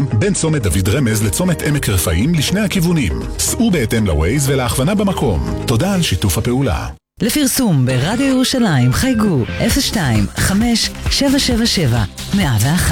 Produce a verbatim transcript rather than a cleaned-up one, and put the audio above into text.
ירוחם, בין צומת דוד רמז לצומת עמק רפאים לשני הכיוונים. סעו בהתאם לווייז ולהכוונה במקום. תודה על שיתוף הפעולה. לפרסום ברדיו ירושלים חייגו אפס שתיים חמש שבע שבע שבע מאה ואחת.